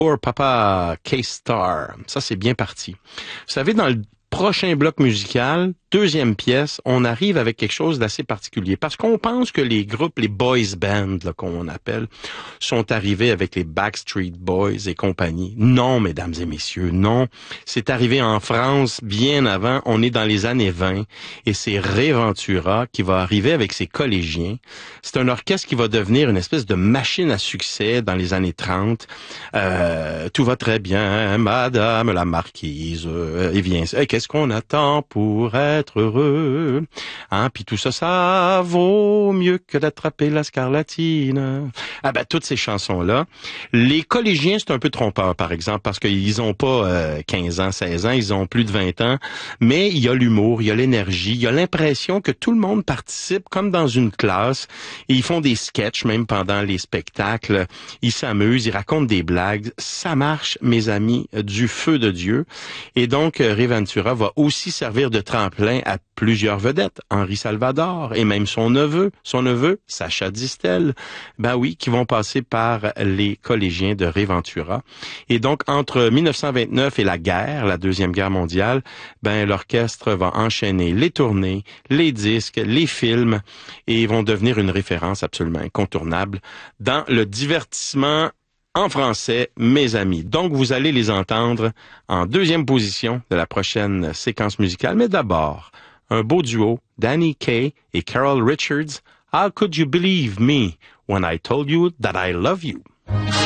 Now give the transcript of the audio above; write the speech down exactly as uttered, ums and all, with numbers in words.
Pour Papa K-Star. Ça, c'est bien parti. Vous savez, dans le prochain bloc musical, deuxième pièce, on arrive avec quelque chose d'assez particulier. Parce qu'on pense que les groupes, les boys bands, là, qu'on appelle, sont arrivés avec les Backstreet Boys et compagnie. Non, mesdames et messieurs, non. C'est arrivé en France bien avant. On est dans les années vingt et c'est Ray Ventura qui va arriver avec ses collégiens. C'est un orchestre qui va devenir une espèce de machine à succès dans les années trente. Euh, tout va très bien, madame la marquise. Euh, et vient, hey, qu'est-ce qu'on attend pour être heureux, hein, puis tout ça, ça vaut mieux que d'attraper la scarlatine. Ah ben, toutes ces chansons-là. Les collégiens, c'est un peu trompeur, par exemple, parce qu'ils ont pas euh, quinze ans, seize ans, ils ont plus de vingt ans, mais il y a l'humour, il y a l'énergie, il y a l'impression que tout le monde participe comme dans une classe, et ils font des sketchs même pendant les spectacles, ils s'amusent, ils racontent des blagues, ça marche, mes amis, du feu de Dieu, et donc Ray Ventura va aussi servir de tremplin à plusieurs vedettes, Henri Salvador et même son neveu, son neveu, Sacha Distel, ben oui, qui vont passer par les collégiens de Ray Ventura. Et donc, entre mille neuf cent vingt-neuf et la guerre, la Deuxième Guerre mondiale, ben l'orchestre va enchaîner les tournées, les disques, les films, et vont devenir une référence absolument incontournable dans le divertissement en français, mes amis. Donc, vous allez les entendre en deuxième position de la prochaine séquence musicale. Mais d'abord, un beau duo, Danny Kaye et Carol Richards. How could you believe me when I told you that I love you?